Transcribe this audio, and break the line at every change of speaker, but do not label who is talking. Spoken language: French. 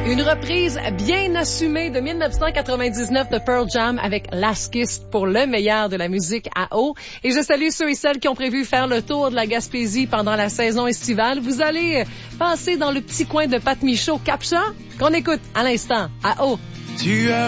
Une reprise bien assumée de 1999 de Pearl Jam avec Last Kiss pour le meilleur de la musique à eau. Et je salue ceux et celles qui ont prévu faire le tour de la Gaspésie pendant la saison estivale. Vous allez passer dans le petit coin de Pat Michaud, Cap-Chat, qu'on écoute à l'instant à eau.
Tu as